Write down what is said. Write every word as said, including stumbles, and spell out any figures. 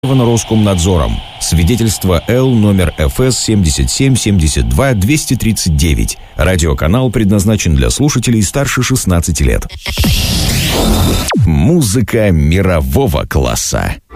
Роскомнадзором. Свидетельство Л номер эф эс семьдесят семь семьдесят два двести тридцать девять. Радиоканал предназначен для слушателей старше шестнадцати лет. Музыка мирового класса.